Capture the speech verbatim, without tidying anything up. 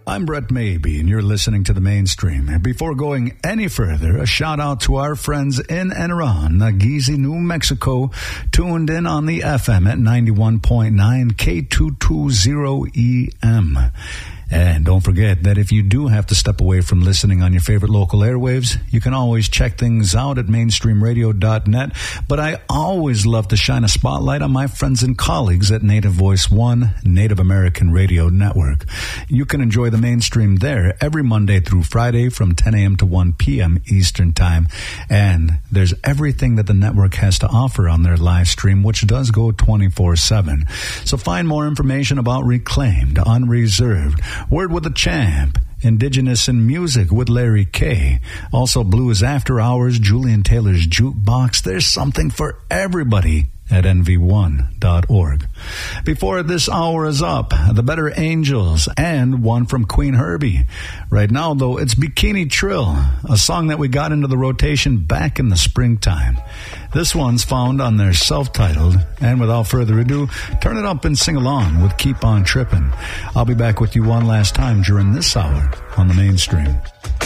I'm Brett Maybe, and you're listening to The Mainstream. And before going any further, a shout-out to our friends in and around Nageezi, New Mexico, tuned in on the F M at ninety-one point nine K two twenty E M. And don't forget that if you do have to step away from listening on your favorite local airwaves, you can always check things out at mainstream radio dot net. But I always love to shine a spotlight on my friends and colleagues at Native Voice One, Native American Radio Network. You can enjoy the Mainstream there every Monday through Friday from ten a.m. to one p.m. Eastern Time. And there's everything that the network has to offer on their live stream, which does go twenty-four seven. So find more information about Reclaimed, Unreserved, Word with the Champ, Indigenous in Music with Larry Kay. Also, Blues After Hours, Julian Taylor's Jukebox. There's something for everybody at N V one dot org. Before this hour is up, The Better Angels and one from Queen Herbie. Right now, though, it's Bikini Trill, a song that we got into the rotation back in the springtime. This one's found on their self-titled, and without further ado, turn it up and sing along with Keep On Trippin'. I'll be back with you one last time during this hour on The Mainstream.